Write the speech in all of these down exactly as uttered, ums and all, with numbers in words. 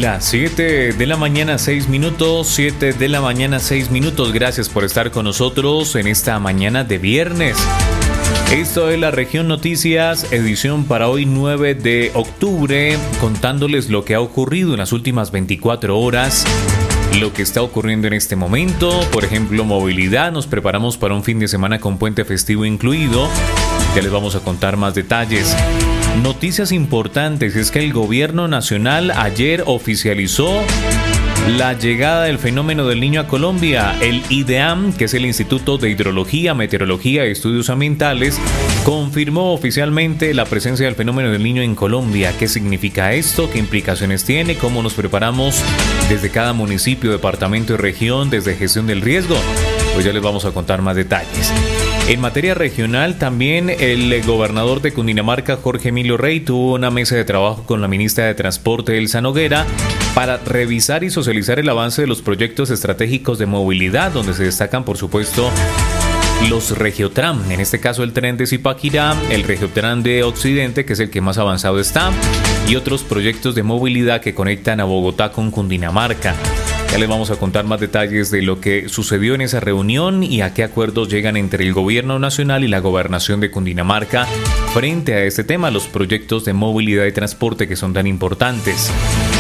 Las siete de la mañana, seis minutos, siete de la mañana, seis minutos. Gracias por estar con nosotros en esta mañana de viernes. Esto es la Región Noticias, edición para hoy nueve de octubre, contándoles lo que ha ocurrido en las últimas veinticuatro horas, lo que está ocurriendo en este momento. Por ejemplo, movilidad, nos preparamos para un fin de semana con puente festivo incluido. Ya les vamos a contar más detalles. Noticias importantes es que el gobierno nacional ayer oficializó la llegada del fenómeno del Niño a Colombia. El IDEAM, que es el Instituto de Hidrología, Meteorología y Estudios Ambientales, confirmó oficialmente la presencia del fenómeno del Niño en Colombia. ¿Qué significa esto? ¿Qué implicaciones tiene? ¿Cómo nos preparamos desde cada municipio, departamento y región, desde gestión del riesgo? Pues ya les vamos a contar más detalles. En materia regional, también el gobernador de Cundinamarca, Jorge Emilio Rey, tuvo una mesa de trabajo con la ministra de Transporte, Elsa Noguera, para revisar y socializar el avance de los proyectos estratégicos de movilidad, donde se destacan, por supuesto, los Regiotram, en este caso el tren de Zipaquirá, el Regiotram de Occidente, que es el que más avanzado está, y otros proyectos de movilidad que conectan a Bogotá con Cundinamarca. Ya les vamos a contar más detalles de lo que sucedió en esa reunión y a qué acuerdos llegan entre el gobierno nacional y la gobernación de Cundinamarca frente a este tema, los proyectos de movilidad y transporte que son tan importantes.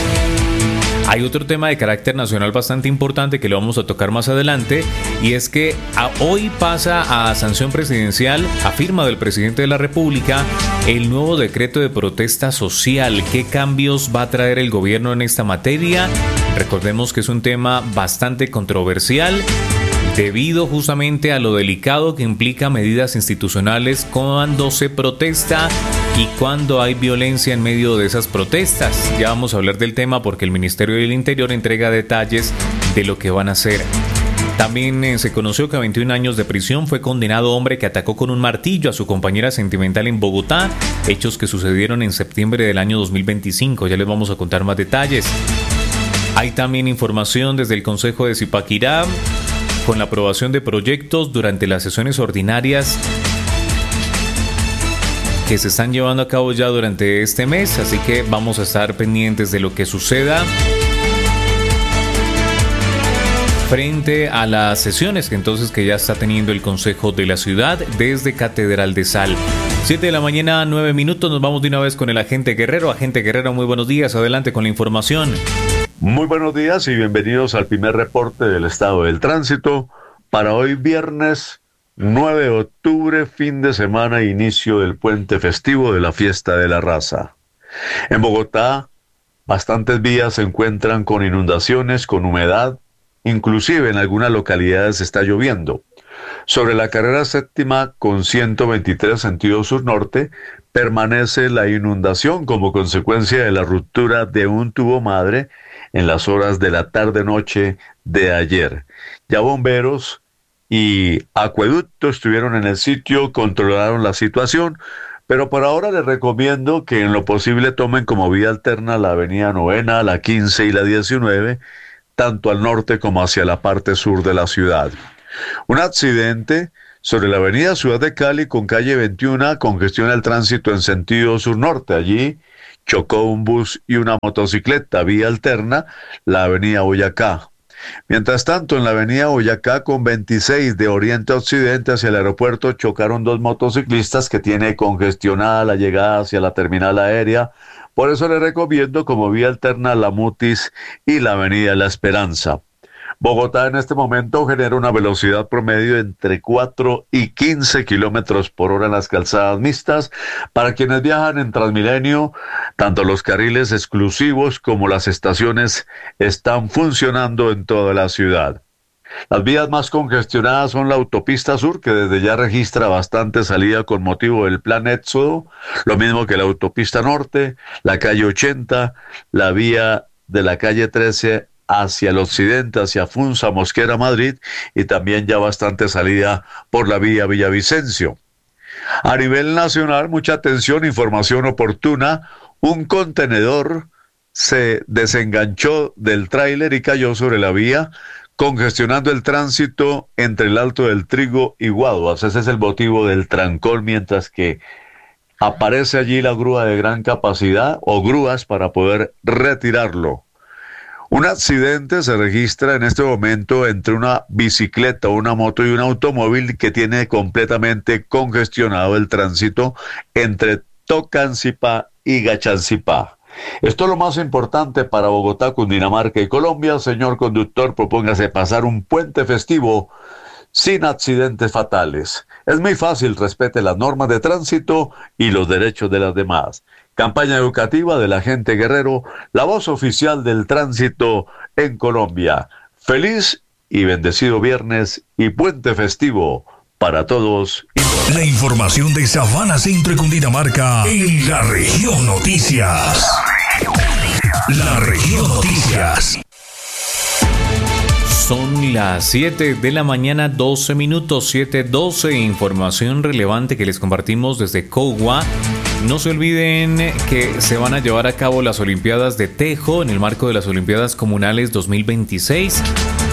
Hay otro tema de carácter nacional bastante importante que lo vamos a tocar más adelante, y es que a hoy pasa a sanción presidencial, a firma del presidente de la República, el nuevo decreto de protesta social. ¿Qué cambios va a traer el gobierno en esta materia? Recordemos que es un tema bastante controversial, debido justamente a lo delicado que implica medidas institucionales cuando se protesta y cuando hay violencia en medio de esas protestas. Ya vamos a hablar del tema porque el Ministerio del Interior entrega detalles de lo que van a hacer. También eh, se conoció que a veintiún años de prisión fue condenado hombre que atacó con un martillo a su compañera sentimental en Bogotá, hechos que sucedieron en septiembre del año dos mil veinticinco. Ya les vamos a contar más detalles. Hay también información desde el Consejo de Zipaquirá con la aprobación de proyectos durante las sesiones ordinarias que se están llevando a cabo ya durante este mes, así que vamos a estar pendientes de lo que suceda frente a las sesiones que entonces que ya está teniendo el Consejo de la Ciudad desde Catedral de Sal. siete de la mañana, nueve minutos, nos vamos de una vez con el agente Guerrero. Agente Guerrero, muy buenos días, adelante con la información. Muy buenos días y bienvenidos al primer reporte del estado del tránsito para hoy viernes nueve de octubre, fin de semana, inicio del puente festivo de la Fiesta de la Raza. En Bogotá, bastantes vías se encuentran con inundaciones, con humedad, inclusive en algunas localidades está lloviendo. Sobre la carrera séptima con ciento veintitrés sentido sur-norte, permanece la inundación como consecuencia de la ruptura de un tubo madre en las horas de la tarde-noche de ayer. Ya bomberos y acueducto estuvieron en el sitio, controlaron la situación, pero por ahora les recomiendo que en lo posible tomen como vía alterna la avenida Novena, la quince y la diecinueve, tanto al norte como hacia la parte sur de la ciudad. Un accidente sobre la avenida Ciudad de Cali con calle veintiuno congestiona el tránsito en sentido sur-norte. Allí chocó un bus y una motocicleta, vía alterna, la avenida Boyacá. Mientras tanto, en la avenida Boyacá con veintiséis de oriente a occidente hacia el aeropuerto chocaron dos motociclistas que tiene congestionada la llegada hacia la terminal aérea. Por eso les recomiendo como vía alterna la Mutis y la avenida La Esperanza. Bogotá en este momento genera una velocidad promedio entre cuatro y quince kilómetros por hora en las calzadas mixtas. Para quienes viajan en Transmilenio, tanto los carriles exclusivos como las estaciones están funcionando en toda la ciudad. Las vías más congestionadas son la autopista sur, que desde ya registra bastante salida con motivo del plan Éxodo, lo mismo que la autopista norte, la calle ochenta, la vía de la calle trece hacia el occidente, hacia Funza, Mosquera, Madrid, y también ya bastante salida por la vía Villavicencio. A nivel nacional, mucha atención, información oportuna. Un contenedor se desenganchó del tráiler y cayó sobre la vía, congestionando el tránsito entre el Alto del Trigo y Guaduas. Ese es el motivo del trancón, mientras que aparece allí la grúa de gran capacidad o grúas para poder retirarlo. Un accidente se registra en este momento entre una bicicleta, una moto y un automóvil que tiene completamente congestionado el tránsito entre Tocancipá y Gachancipá. Esto es lo más importante para Bogotá, Cundinamarca y Colombia. Señor conductor, propóngase pasar un puente festivo sin accidentes fatales. Es muy fácil, respete las normas de tránsito y los derechos de las demás. Campaña educativa del agente Guerrero, la voz oficial del tránsito en Colombia. Feliz y bendecido viernes y puente festivo para todos. La información de Sabana Centro y Cundinamarca en la Región Noticias. La Región Noticias. Son las siete de la mañana, doce minutos, siete doce. Información relevante que les compartimos desde Cogua. No se olviden que se van a llevar a cabo las Olimpiadas de Tejo en el marco de las Olimpiadas Comunales dos mil veintiséis.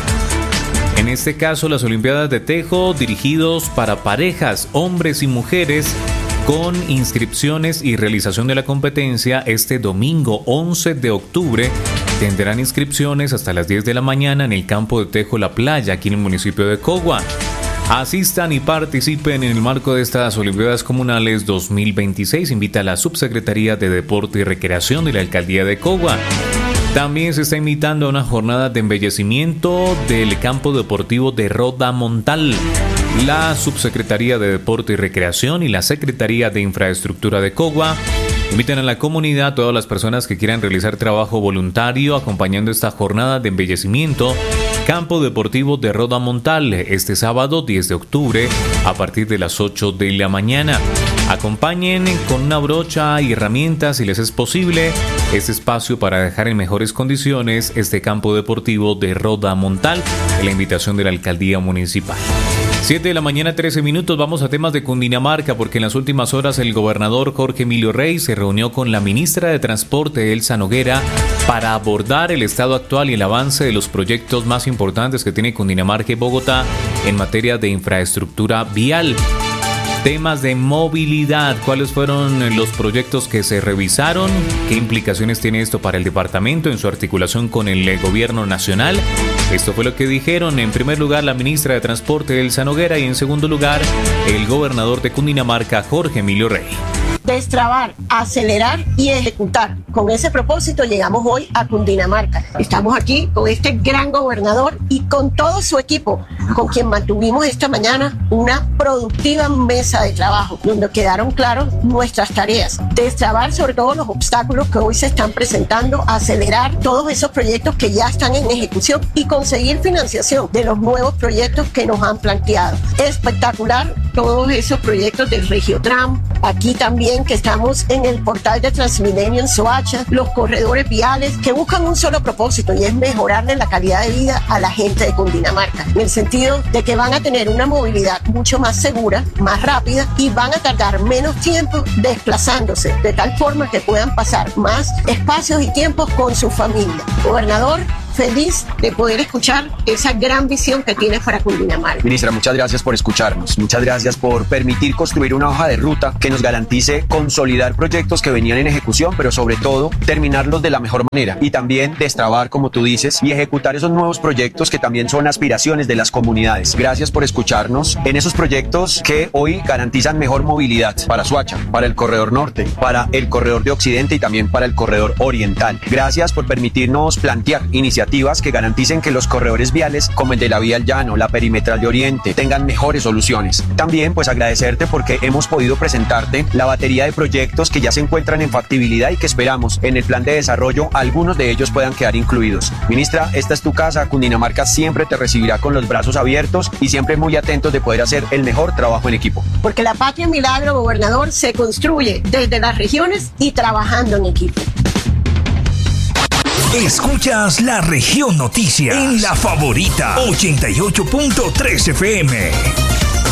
En este caso, las Olimpiadas de Tejo dirigidos para parejas, hombres y mujeres, con inscripciones y realización de la competencia este domingo once de octubre. Tendrán inscripciones hasta las diez de la mañana en el campo de Tejo La Playa, aquí en el municipio de Cogua. Asistan y participen en el marco de estas Olimpiadas Comunales dos mil veintiséis. Invita a la Subsecretaría de Deporte y Recreación de la Alcaldía de Cogua. También se está invitando a una jornada de embellecimiento del campo deportivo de Rodamontal. La Subsecretaría de Deporte y Recreación y la Secretaría de Infraestructura de Cogua invitan a la comunidad, a todas las personas que quieran realizar trabajo voluntario acompañando esta jornada de embellecimiento Campo Deportivo de Rodamontal este sábado diez de octubre a partir de las ocho de la mañana. Acompañen con una brocha y herramientas si les es posible este espacio para dejar en mejores condiciones este campo deportivo de Rodamontal en la invitación de la Alcaldía Municipal. siete de la mañana, trece minutos. Vamos a temas de Cundinamarca porque en las últimas horas el gobernador Jorge Emilio Rey se reunió con la ministra de Transporte Elsa Noguera para abordar el estado actual y el avance de los proyectos más importantes que tiene Cundinamarca y Bogotá en materia de infraestructura vial. Temas de movilidad, ¿cuáles fueron los proyectos que se revisaron? ¿Qué implicaciones tiene esto para el departamento en su articulación con el gobierno nacional? Esto fue lo que dijeron en primer lugar la ministra de Transporte Elsa Noguera y en segundo lugar el gobernador de Cundinamarca Jorge Emilio Rey. Destrabar, acelerar y ejecutar. Con ese propósito llegamos hoy a Cundinamarca. Estamos aquí con este gran gobernador y con todo su equipo, con quien mantuvimos esta mañana una productiva mesa de trabajo, donde quedaron claras nuestras tareas. Destrabar sobre todo los obstáculos que hoy se están presentando, acelerar todos esos proyectos que ya están en ejecución y conseguir financiación de los nuevos proyectos que nos han planteado. Espectacular todos esos proyectos del Regiotram. Aquí también que estamos en el portal de Transmilenio en Soacha, los corredores viales que buscan un solo propósito y es mejorarle la calidad de vida a la gente de Cundinamarca, en el sentido de que van a tener una movilidad mucho más segura, más rápida y van a tardar menos tiempo desplazándose, de tal forma que puedan pasar más espacios y tiempos con su familia. Gobernador, feliz de poder escuchar esa gran visión que tienes para Cundinamarca. Ministra, muchas gracias por escucharnos. Muchas gracias por permitir construir una hoja de ruta que nos garantice consolidar proyectos que venían en ejecución, pero sobre todo terminarlos de la mejor manera y también destrabar, como tú dices, y ejecutar esos nuevos proyectos que también son aspiraciones de las comunidades. Gracias por escucharnos en esos proyectos que hoy garantizan mejor movilidad para Soacha, para el corredor norte, para el corredor de occidente y también para el corredor oriental. Gracias por permitirnos plantear iniciativas que garanticen que los corredores viales como el de la vía al llano, la perimetral de oriente, tengan mejores soluciones. También pues agradecerte porque hemos podido presentarte la batería de proyectos que ya se encuentran en factibilidad y que esperamos en el plan de desarrollo algunos de ellos puedan quedar incluidos. Ministra, esta es tu casa, Cundinamarca siempre te recibirá con los brazos abiertos y siempre muy atentos de poder hacer el mejor trabajo en equipo. Porque la patria milagro, gobernador, se construye desde las regiones y trabajando en equipo. Escuchas La Región Noticias en La Favorita ochenta y ocho punto tres F M.